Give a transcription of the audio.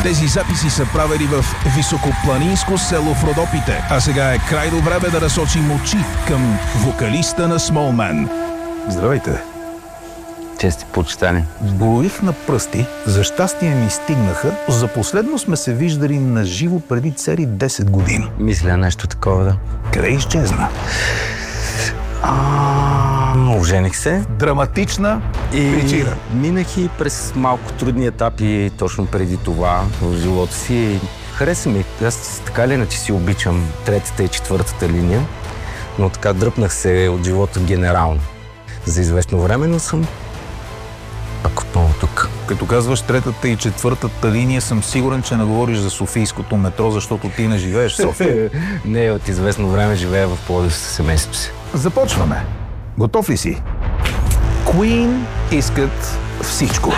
Тези записи са правени в високопланинско село в Родопите, а сега е крайно време да насочим очи към вокалиста на Smallman. Здравейте! Чести почитания. Броих на пръсти, за щастие ми стигнаха. За последно сме се виждали на живо преди цели 10 години. Мисля нещо такова, да. Къде изчезна? Ожених се. Драматична причина. Минах и през малко трудни етапи точно преди това в живота си. Хареса ми. Аз така ли иначе си обичам третата и четвъртата линия, но така дръпнах се от живота генерално. За известно време, но съм пак отново тук. Като казваш третата и четвъртата линия, съм сигурен, че не говориш за Софийското метро, защото ти не живееш в София. Не, от известно време живея в Пловдив със семейството си. Започваме. Готов ли си? Queen искат всичко.